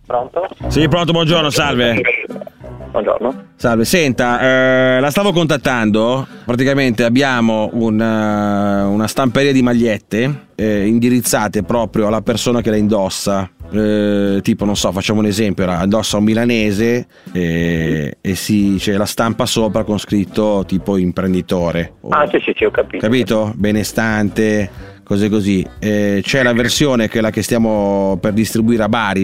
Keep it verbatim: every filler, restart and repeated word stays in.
Pronto? Sì, pronto, buongiorno, salve. Buongiorno. Salve, senta, eh, la stavo contattando, praticamente abbiamo una, una stamperia di magliette eh, indirizzate proprio alla persona che la indossa, eh, tipo non so, facciamo un esempio, la indossa un milanese eh, e si c'è la stampa sopra con scritto tipo imprenditore. Ah sì sì sì, ho capito. Capito? Benestante, cose così. Eh, c'è la versione che è la che stiamo per distribuire a Bari,